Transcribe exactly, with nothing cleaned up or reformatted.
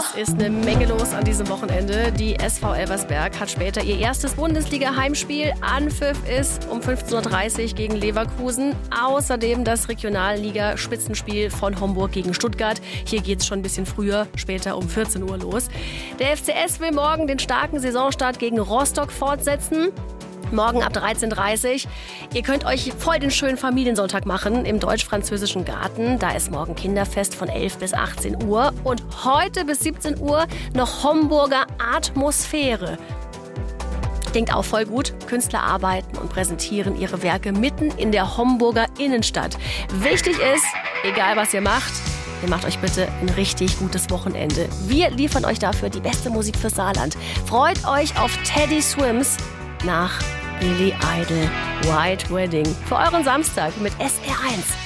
Es ist eine Menge los an diesem Wochenende. Die S V Elversberg hat später ihr erstes Bundesliga-Heimspiel. Anpfiff ist um fünfzehn Uhr dreißig gegen Leverkusen. Außerdem das Regionalliga-Spitzenspiel von Homburg gegen Stuttgart. Hier geht es schon ein bisschen früher, später um vierzehn Uhr los. Der F C S will morgen den starken Saisonstart gegen Rostock fortsetzen. Morgen ab dreizehn Uhr dreißig. Ihr könnt euch voll den schönen Familiensonntag machen im deutsch-französischen Garten. Da ist morgen Kinderfest von elf bis achtzehn Uhr. Und heute bis siebzehn Uhr noch Homburger Atmosphäre. Klingt auch voll gut. Künstler arbeiten und präsentieren ihre Werke mitten in der Homburger Innenstadt. Wichtig ist, egal was ihr macht, ihr macht euch bitte ein richtig gutes Wochenende. Wir liefern euch dafür die beste Musik fürs Saarland. Freut euch auf Teddy Swims nach Billy Idol White Wedding für euren Samstag mit S R eins.